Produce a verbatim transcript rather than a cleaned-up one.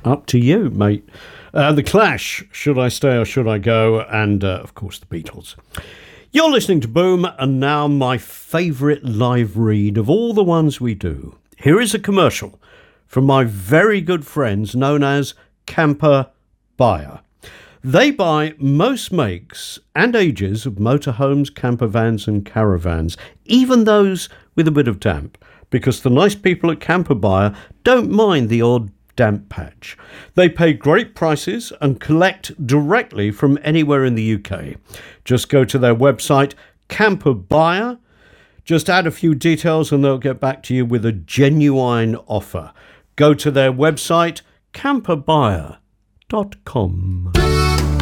Up to you, mate. Uh, the Clash, Should I Stay or Should I Go? And, uh, of course, the Beatles. You're listening to Boom, and now my favourite live read of all the ones we do. Here is a commercial from my very good friends known as Camper Buyer. They buy most makes and ages of motorhomes, camper vans and caravans, even those with a bit of damp, because the nice people at Camper Buyer don't mind the odd damp patch. They pay great prices and collect directly from anywhere in the U K. Just go to their website, Camper Buyer, just add a few details and they'll get back to you with a genuine offer. Go to their website, camper buyer dot com.